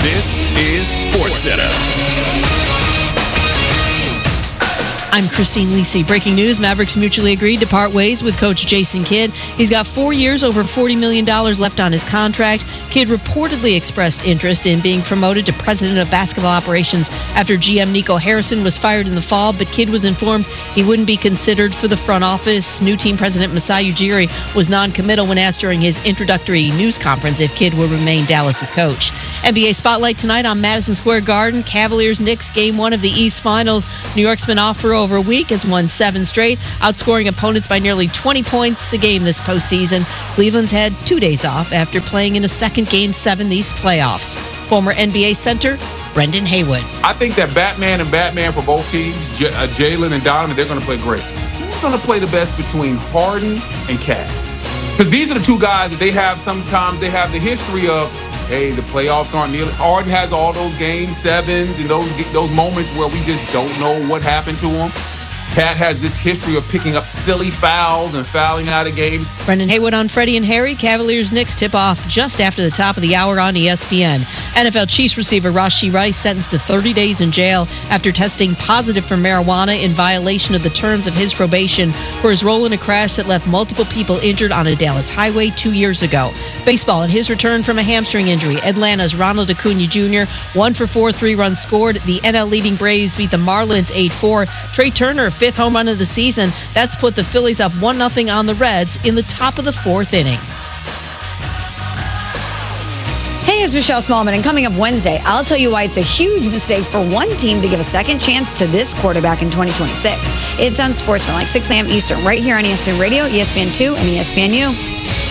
This is SportsCenter. I'm Christine Lisi. Breaking news, Mavericks mutually agreed to part ways with coach Jason Kidd. He's got 4 years, over $40 million left on his contract. Kidd reportedly expressed interest in being promoted to president of basketball operations after GM Nico Harrison was fired in the fall, but Kidd was informed he wouldn't be considered for the front office. New team president Masai Ujiri was non-committal when asked during his introductory news conference if Kidd will remain Dallas's coach. NBA Spotlight tonight on Madison Square Garden. Cavaliers-Knicks Game 1 of the East Finals. New York's been off for over a week, has won 7 straight, outscoring opponents by nearly 20 points a game this postseason. Cleveland's had 2 days off after playing in a second Game 7 these playoffs. Former NBA center Brendan Haywood. I think that Batman for both teams, Jalen and Donovan, they're going to play great. Who's going to play the best between Harden and Cat? Because these are the two guys that they have the history of, hey, the playoffs aren't nearly. Harden has all those Game 7s and those moments where we just don't know what happened to him. Cat has this history of picking up silly fouls and fouling out of games. Brendan Haywood on Freddie and Harry. Cavaliers-Knicks tip off just after the top of the hour on ESPN. NFL Chiefs receiver Rashee Rice sentenced to 30 days in jail after testing positive for marijuana in violation of the terms of his probation for his role in a crash that left multiple people injured on a Dallas highway 2 years ago. Baseball, in his return from a hamstring injury, Atlanta's Ronald Acuna Jr. 1 for 4 3-runs scored. The NL leading Braves beat the Marlins 8-4. Trey Turner, 5th home run of the season. That's put the Phillies up 1-0 on the Reds in the top of the 4th inning. Hey, it's Michelle Smallman, and coming up Wednesday, I'll tell you why it's a huge mistake for one team to give a second chance to this quarterback in 2026. It's on Sportsman, like 6 a.m. Eastern, right here on ESPN Radio, ESPN2, and ESPNU.